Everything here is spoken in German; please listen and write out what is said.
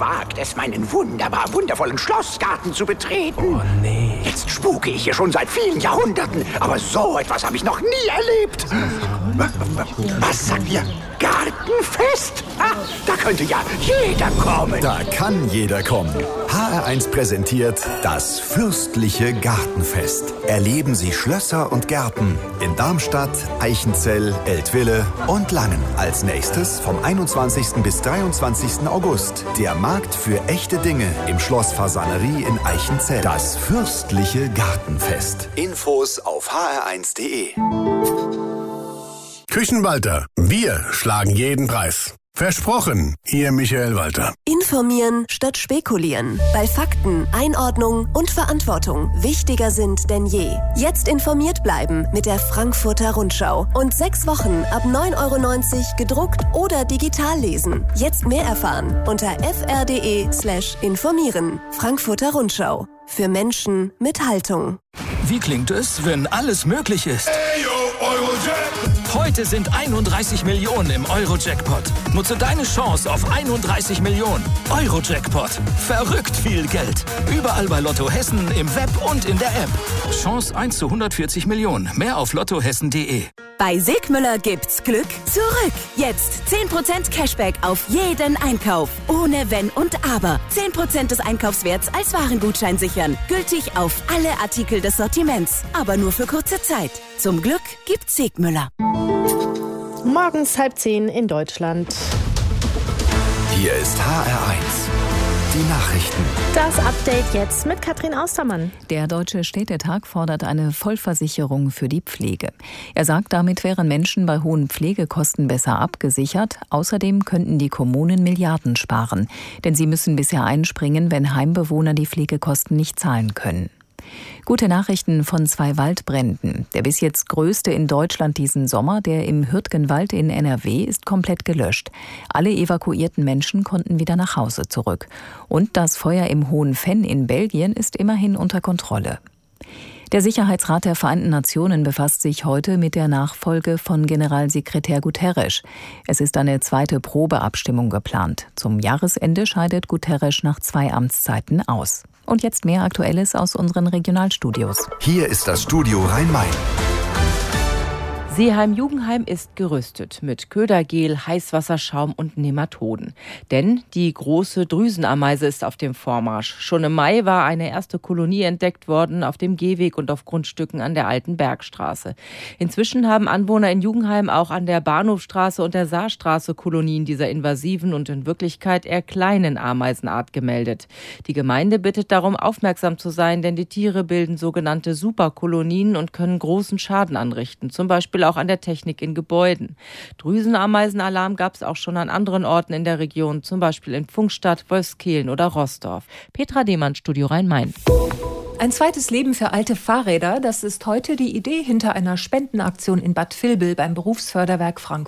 wagt es, meinen wundervollen Schlossgarten zu betreten? Oh nee. Jetzt spuke ich hier schon seit vielen Jahrhunderten, aber so etwas habe ich noch nie erlebt. Was sagt ihr? Gartenfest? Da könnte ja jeder kommen. Da kann jeder kommen. HR1 präsentiert das fürstliche Gartenfest. Erleben Sie Schlösser und Gärten in Darmstadt, Eichenzell, Eltville und Langen. Als nächstes vom 21. bis 23. August der Markt für echte Dinge im Schloss Fasanerie in Eichenzell. Das fürstliche Gartenfest. Infos auf hr1.de. Küchenwalter, wir schlagen jeden Preis. Versprochen, Ihr Michael Walter. Informieren statt spekulieren. Weil Fakten, Einordnung und Verantwortung wichtiger sind denn je. Jetzt informiert bleiben mit der Frankfurter Rundschau. Und 6 Wochen ab 9,90 € gedruckt oder digital lesen. Jetzt mehr erfahren unter fr.de/informieren. Frankfurter Rundschau. Für Menschen mit Haltung. Wie klingt es, wenn alles möglich ist? Heute sind 31 Millionen im Euro-Jackpot. Nutze deine Chance auf 31 Millionen. Euro-Jackpot. Verrückt viel Geld. Überall bei Lotto Hessen, im Web und in der App. Chance 1 zu 140 Millionen. Mehr auf lottohessen.de. Bei Sigmüller gibt's Glück zurück. Jetzt 10% Cashback auf jeden Einkauf. Ohne Wenn und Aber. 10% des Einkaufswerts als Warengutschein sichern. Gültig auf alle Artikel des Sortiments. Aber nur für kurze Zeit. Zum Glück gibt's Sigmüller. Morgens 9:30 in Deutschland. Hier ist HR1. Die Nachrichten. Das Update jetzt mit Katrin Austermann. Der Deutsche Städtetag fordert eine Vollversicherung für die Pflege. Er sagt, damit wären Menschen bei hohen Pflegekosten besser abgesichert. Außerdem könnten die Kommunen Milliarden sparen. Denn sie müssen bisher einspringen, wenn Heimbewohner die Pflegekosten nicht zahlen können. Gute Nachrichten von 2 Waldbränden. Der bis jetzt größte in Deutschland diesen Sommer, der im Hürtgenwald in NRW, ist komplett gelöscht. Alle evakuierten Menschen konnten wieder nach Hause zurück. Und das Feuer im Hohen Venn in Belgien ist immerhin unter Kontrolle. Der Sicherheitsrat der Vereinten Nationen befasst sich heute mit der Nachfolge von Generalsekretär Guterres. Es ist eine zweite Probeabstimmung geplant. Zum Jahresende scheidet Guterres nach 2 Amtszeiten aus. Und jetzt mehr Aktuelles aus unseren Regionalstudios. Hier ist das Studio Rhein-Main. Seeheim-Jugendheim ist gerüstet mit Ködergel, Heißwasserschaum und Nematoden. Denn die große Drüsenameise ist auf dem Vormarsch. Schon im Mai war eine erste Kolonie entdeckt worden auf dem Gehweg und auf Grundstücken an der Alten Bergstraße. Inzwischen haben Anwohner in Jugendheim auch an der Bahnhofstraße und der Saarstraße Kolonien dieser invasiven und in Wirklichkeit eher kleinen Ameisenart gemeldet. Die Gemeinde bittet darum, aufmerksam zu sein, denn die Tiere bilden sogenannte Superkolonien und können großen Schaden anrichten, zum Beispiel auch an der Technik in Gebäuden. Drüsenameisenalarm gab es auch schon an anderen Orten in der Region, zum Beispiel in Pfungstadt, Wolfskehlen oder Roßdorf. Petra Demann, Studio Rhein-Main. Ein zweites Leben für alte Fahrräder, das ist heute die Idee hinter einer Spendenaktion in Bad Vilbel beim Berufsförderwerk Frankfurt.